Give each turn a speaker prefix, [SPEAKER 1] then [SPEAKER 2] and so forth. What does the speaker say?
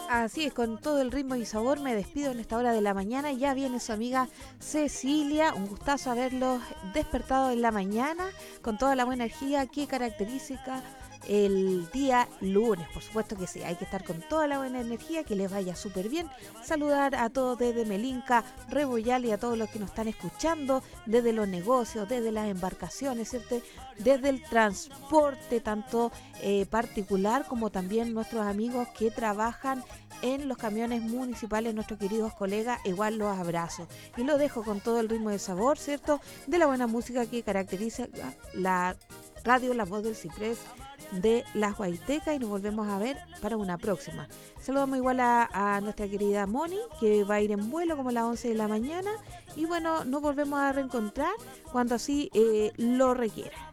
[SPEAKER 1] Así es, con todo el ritmo y sabor me despido en esta hora de la mañana. Ya viene su amiga Cecilia. Un gustazo haberlos despertado en la mañana con toda la buena energía que caracteriza el día lunes. Por supuesto que sí, hay que estar con toda la buena energía, que les vaya súper bien. Saludar a todos desde Melinca, Rebollar y a todos los que nos están escuchando, desde los negocios, desde las embarcaciones, ¿cierto? Desde el transporte, tanto particular como también nuestros amigos que trabajan en los camiones municipales, nuestros queridos colegas, igual los abrazo. Y lo dejo con todo el ritmo de sabor, ¿cierto? De la buena música que caracteriza la radio La Voz del Ciprés de Las Guaitecas, y nos volvemos a ver para una próxima. Saludamos igual a nuestra querida Moni, que va a ir en vuelo como a las 11 de la mañana, y bueno, nos volvemos a reencontrar cuando así lo requiera.